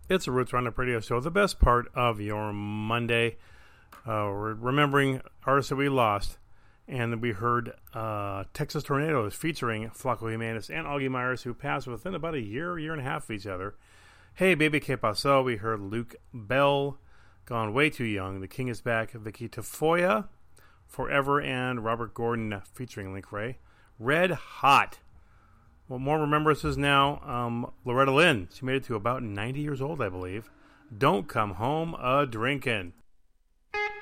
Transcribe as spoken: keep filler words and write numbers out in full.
It's a Roots Roundup Radio Show, the best part of your Monday. Uh, we're remembering artists that we lost, and we heard uh, Texas Tornadoes featuring Flaco Jimenez and Augie Myers, who passed within about a year, year and a half of each other. Hey Baby Que Paso, we heard Luke Bell, Gone Way Too Young, The King Is Back, Vicky Tafoya, Forever, and Robert Gordon featuring Link Ray. Red Hot. Well, more remembrances now. Um, Loretta Lynn, she made it to about ninety years old, I believe. Don't Come Home a Drinkin'.